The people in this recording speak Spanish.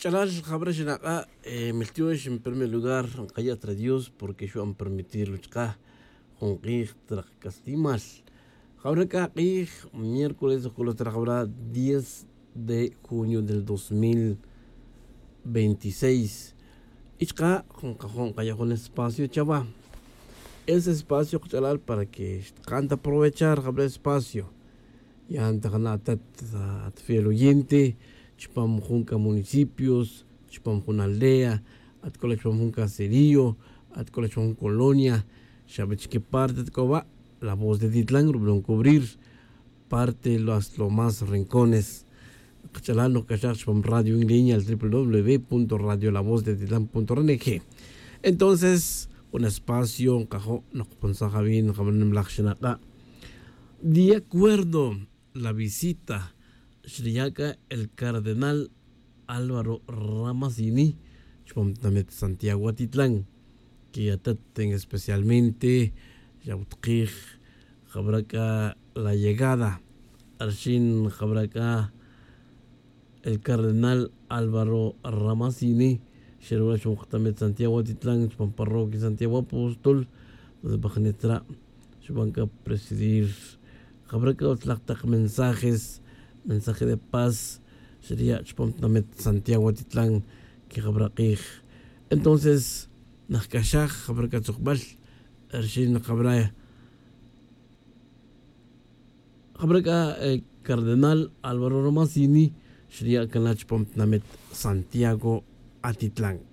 Chalal, Jabra Shinaqa, Meltiosh en primer lugar, Kaya tra Dios, porque yo han permitido chka, con Qig Castimal. Jabra Qig, miércoles, con la 10 de junio del 2026. Ichka, con Kaya con espacio, chava. Ese espacio, Chalal, para que canta aprovechar, Jabra espacio. Ya anta ganata at fiel oyente. Chupam junca municipios, chupam jun aldea, at cola chupam jun caserío, at cola chupam colonia, sabes que parte de coba, la voz de Titlán, rubron cubrir parte los más rincones. Cachalano cachar chupam radio en línea al www.radiolavozdetitlán.org. Entonces, un espacio, un cajón, no ponsaja bien, de acuerdo la visita Shriaka el cardenal Álvaro Ramasini, Chupamtamet Santiago Atitlán, que ataten especialmente Yautqij, Jabraca la llegada, Arshin Jabraca el cardenal Álvaro Ramasini, Sherwa Chupamtamet Santiago Atitlán, Chupamparroquia Santiago Apóstol, donde Bajanetra, Chupanca presidir, Jabraca Otlactac mensaje de paz sería Chupamtamet Santiago Atitlán que Jabraquij. Entonces, Nakashaj, Jabraca Tzukbal, Ershin Jabraya. Jabraca Cardenal Álvaro Ramasini sería Kanach Chupamtamet Santiago Atitlán.